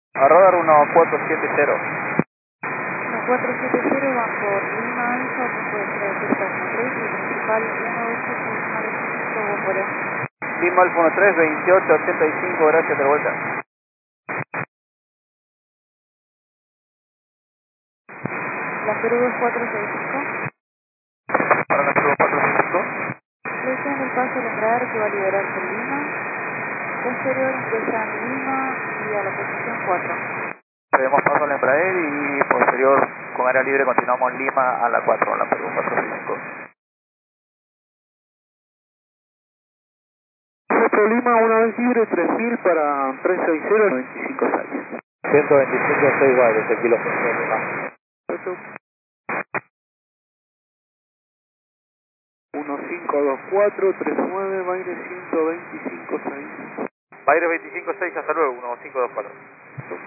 A radar 1470. 1470 van por Lima Alfa, rumbo de 3 y principal 12865 Bomborea. Lima Alfa 13, 2885, gracias de vuelta. La Perú 2465. Para la Perú 465. Presión del paso al Embraer que va a liberarse en Lima. Posterior ingresa en Lima y a la posición 4. Tenemos paso al Embraer y posterior con área libre continuamos Lima a la 4, la Perú 465. Centro Lima, una vez libre, 3000 para 360, 256. 125.6 bailes, el kilómetro de Lima. Perfecto. 1524, 39, Baire 125, 6. Baile 25.6, hasta luego, 1524.